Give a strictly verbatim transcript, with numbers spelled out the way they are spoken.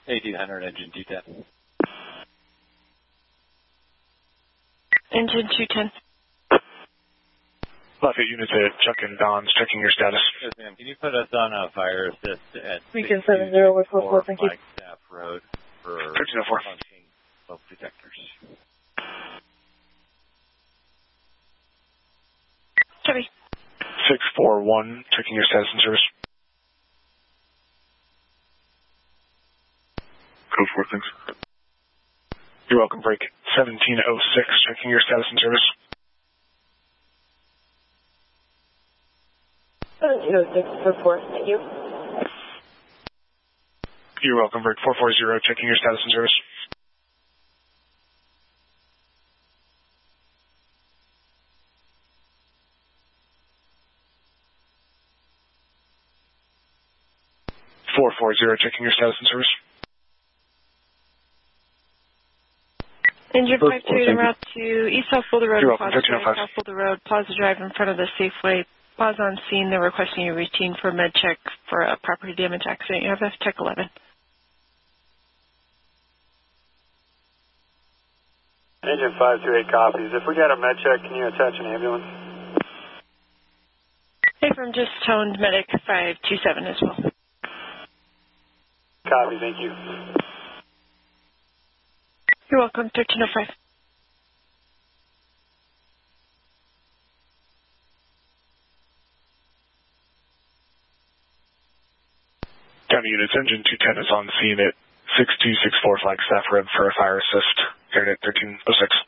eighteen hundred, engine two ten. Engine two ten. Lafayette unit to Chuck and Don's checking your status. Yes, ma'am. Can you put us on a fire assist at Beacon seven zero, we're four four, thank you. Flagstaff Road for thirteen oh four. functioning smoke detectors. Chevy. six four one, checking your status and service. Code four, thanks. You're welcome, break seventeen oh six, checking your status and service. seventeen oh six, four four, thank you. You're welcome, break four four zero, checking your status and service. four four zero, checking your status and service. Engine five two eight en route to East South Boulder Road, You're welcome, Plaza thirteen oh Drive, five. South Boulder Road, Plaza Drive in front of the Safeway. Pause on scene. They're requesting a routine for med check for a property damage accident. You have F Tech eleven. Engine five two eight copies. If we got a med check, can you attach an ambulance? Hey, from just toned medic five two seven as well. Copy, thank you. You're welcome, thirteen oh five. County units, engine two ten is on scene at six two six four Flagstaff Road for a fire assist. Airnet thirteen oh six.